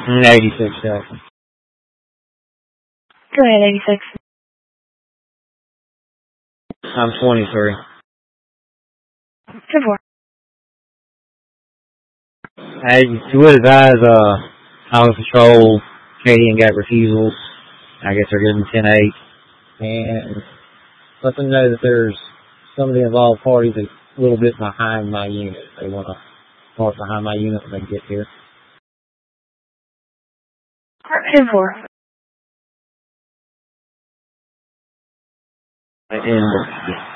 86, Jackson. Go ahead, 86. I'm 23. 10-4. Hey, you would advise, Highway Patrol, Canadian got refusals. I guess they're giving 10-8. And let them know that there's some of the involved parties a little bit behind my unit. They want to park behind my unit when they get here. 10-4. And, yeah.